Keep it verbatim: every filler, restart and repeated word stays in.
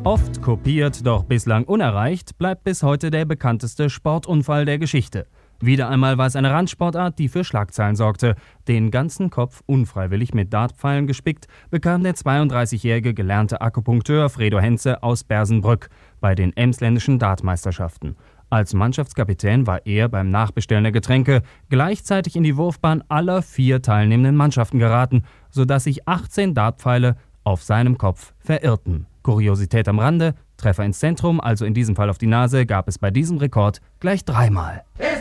Oft kopiert, doch bislang unerreicht, bleibt bis heute der bekannteste Sportunfall der Geschichte. Wieder einmal war es eine Randsportart, die für Schlagzeilen sorgte. Den ganzen Kopf unfreiwillig mit Dartpfeilen gespickt, bekam der zweiunddreißigjährige gelernte Akupunkteur Fredo Henze aus Bersenbrück bei den emsländischen Dartmeisterschaften. Als Mannschaftskapitän war er beim Nachbestellen der Getränke gleichzeitig in die Wurfbahn aller vier teilnehmenden Mannschaften geraten, sodass sich achtzehn Dartpfeile auf seinem Kopf verirrten. Kuriosität am Rande: Treffer ins Zentrum, also in diesem Fall auf die Nase, gab es bei diesem Rekord gleich dreimal.